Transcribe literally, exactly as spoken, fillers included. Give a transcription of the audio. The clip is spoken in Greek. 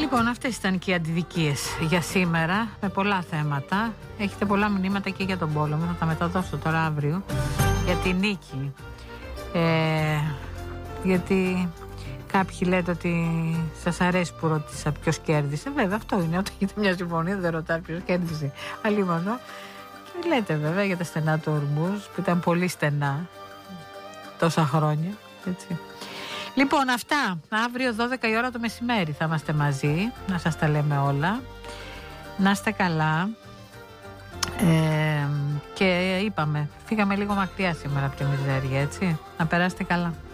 Λοιπόν, αυτές ήταν και οι αντιδικίες για σήμερα, με πολλά θέματα. Έχετε πολλά μηνύματα και για τον πόλεμο, θα τα μεταδώσω τώρα αύριο, για τη νίκη. Ε, γιατί κάποιοι λέτε ότι σας αρέσει που ρώτησα ποιος κέρδισε. Βέβαια, αυτό είναι, όταν γίνεται μια συμφωνία δεν ρωτάει ποιος κέρδισε. Αλλήμωνο. Και λέτε βέβαια για τα στενά του Ορμούζ, που ήταν πολύ στενά τόσα χρόνια, έτσι. Λοιπόν, αυτά. Αύριο δώδεκα η ώρα το μεσημέρι θα είμαστε μαζί, να σας τα λέμε όλα. Να είστε καλά. Ε, και είπαμε, φύγαμε λίγο μακριά σήμερα από τη μιζέρια, έτσι. Να περάσετε καλά.